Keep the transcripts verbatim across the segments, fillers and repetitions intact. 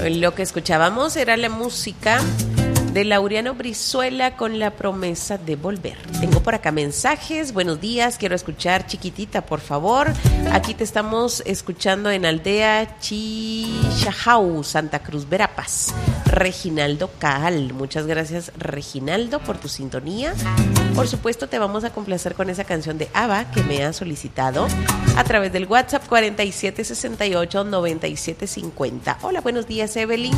Lo que escuchábamos era la música de Laureano Brizuela con La promesa de volver. Tengo por acá mensajes. Buenos días, quiero escuchar Chiquitita, por favor. Aquí te estamos escuchando en Aldea Chichajau, Santa Cruz, Verapaz. Reginaldo Caal. Muchas gracias, Reginaldo, por tu sintonía. Por supuesto, te vamos a complacer con esa canción de ABBA que me ha solicitado a través del WhatsApp cuarenta y siete sesenta y ocho noventa y siete cincuenta. Hola, buenos días, Evelyn.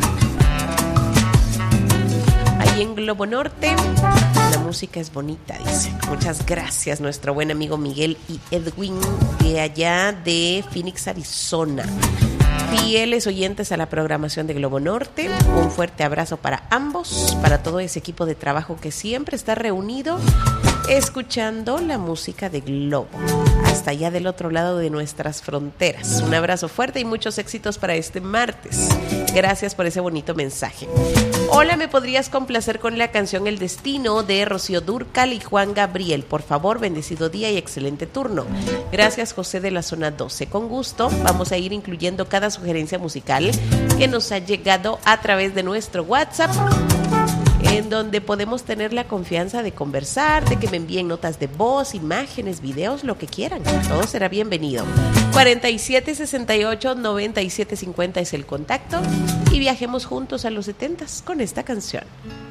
Ahí en Globo Norte, la música es bonita, dice. Muchas gracias, nuestro buen amigo Miguel y Edwin de allá de Phoenix, Arizona. Fieles oyentes a la programación de Globo Norte, un fuerte abrazo para ambos, para todo ese equipo de trabajo que siempre está reunido escuchando la música de Globo, hasta allá del otro lado de nuestras fronteras. Un abrazo fuerte y muchos éxitos para este martes. Gracias por ese bonito mensaje. Hola, ¿me podrías complacer con la canción El Destino de Rocío Dúrcal y Juan Gabriel? Por favor, bendecido día y excelente turno. Gracias, José de la zona doce. Con gusto, vamos a ir incluyendo cada sugerencia musical que nos ha llegado a través de nuestro WhatsApp, en donde podemos tener la confianza de conversar, de que me envíen notas de voz, imágenes, videos, lo que quieran. Todo será bienvenido. cuarenta y siete sesenta y ocho noventa y siete cincuenta es el contacto y viajemos juntos a los setentas con esta canción.